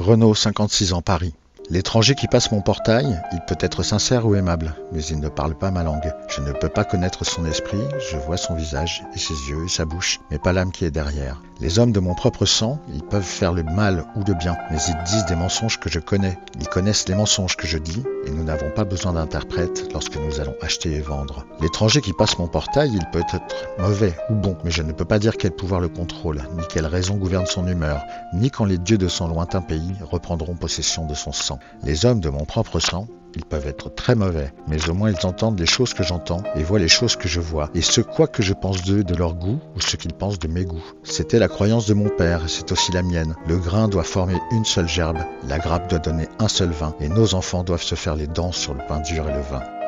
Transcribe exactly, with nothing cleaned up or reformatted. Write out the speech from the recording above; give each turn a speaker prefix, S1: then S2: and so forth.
S1: Renaud, cinquante-six ans, Paris. L'étranger qui passe mon portail, il peut être sincère ou aimable, mais il ne parle pas ma langue. Je ne peux pas connaître son esprit, je vois son visage, et ses yeux, et sa bouche, mais pas l'âme qui est derrière. Les hommes de mon propre sang, ils peuvent faire le mal ou le bien, mais ils disent des mensonges que je connais. Ils connaissent les mensonges que je dis, et nous n'avons pas besoin d'interprètes lorsque nous allons acheter et vendre. L'étranger qui passe mon portail, il peut être mauvais ou bon, mais je ne peux pas dire quel pouvoir le contrôle, ni quelle raison gouverne son humeur, ni quand les dieux de son lointain pays reprendront possession de son sang. Les hommes de mon propre sang, ils peuvent être très mauvais, mais au moins ils entendent les choses que j'entends et voient les choses que je vois, et ce quoi que je pense d'eux, de leur goût, ou ce qu'ils pensent de mes goûts. C'était la croyance de mon père, et c'est aussi la mienne. Le grain doit former une seule gerbe, la grappe doit donner un seul vin, et nos enfants doivent se faire les dents sur le pain dur et le vin.